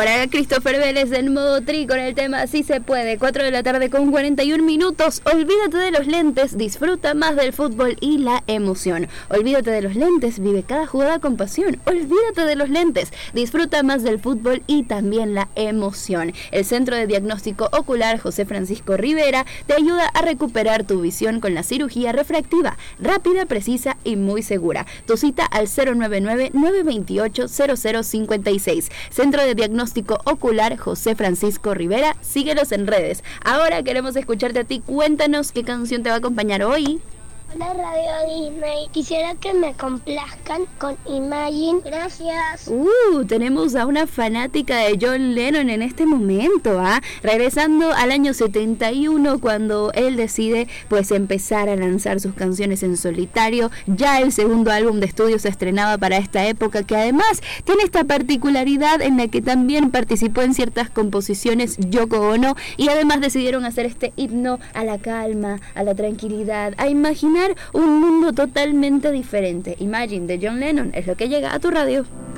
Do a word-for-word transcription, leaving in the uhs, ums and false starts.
Para Christopher Vélez en modo tri con el tema Sí se puede, cuatro de la tarde con cuarenta y un minutos. Olvídate de los lentes, disfruta más del fútbol y la emoción. Olvídate de los lentes, vive cada jugada con pasión. Olvídate de los lentes, disfruta más del fútbol y también la emoción. El Centro de Diagnóstico Ocular José Francisco Rivera te ayuda a recuperar tu visión con la cirugía refractiva, rápida, precisa y muy segura. Tu cita al cero nueve nueve, nueve dos ocho, cero cero cinco seis. Centro de Diagnóstico Ocular José Francisco Rivera, síguelos en redes. Ahora queremos escucharte a ti, cuéntanos qué canción te va a acompañar hoy. Hola Radio Disney, quisiera que me complazcan con Imagine, gracias. Uh, tenemos a una fanática de John Lennon en este momento, ¿ah? Regresando al año setenta y uno, cuando él decide pues empezar a lanzar sus canciones en solitario. Ya el segundo álbum de estudio se estrenaba para esta época, que además tiene esta particularidad en la que también participó en ciertas composiciones Yoko Ono, y además decidieron hacer este himno a la calma, a la tranquilidad, a imaginar un mundo totalmente diferente. Imagine de John Lennon es lo que llega a tu radio.